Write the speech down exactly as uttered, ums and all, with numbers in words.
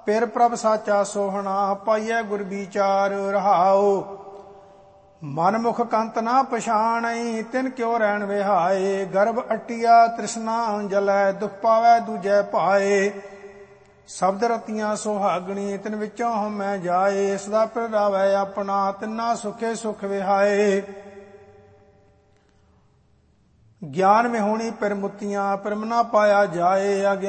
ਪਿਰ ਪ੍ਰਭ ਸਾਚਾ ਸੋਹਣਾ, ਪਾਈਐ ਗੁਰ ਵਿਚਾਰ ਰਹਾਉ। ਮਨ ਮੁਖ ਕੰਤ ਨਾ ਪਛਾਣਈ, ਤਿਨ ਕਿਉ ਰਹਿਣ ਵਿਹਾਏ। ਗਰਭ ਅਟਿਆ ਤ੍ਰਿਸ਼ਨਾ ਜਲੈ, ਦੁਖ ਪਾਵੈ ਦੂਜੈ ਭਾਏ। ਸ਼ਬਦ ਰਤੀਆਂ ਸੁਹਾਗਣੀ, ਤਿਨ ਵਿੱਚੋਂ ਹਉਮੈ ਜਾਏ। ਸਦਾ ਪ੍ਰਗਟਾਵੈ ਆਪਣਾ, ਤਿਨਾ ਸੁਖੇ ਸੁਖ ਵਿਹਾਏ। ਗਿਆਨ ਵਿਹੂਣੀ ਪਿਰ ਮੁਤੀਆਂ, ਪਿਰਮ ਨਾ ਪਾਇਆ ਜਾਏ।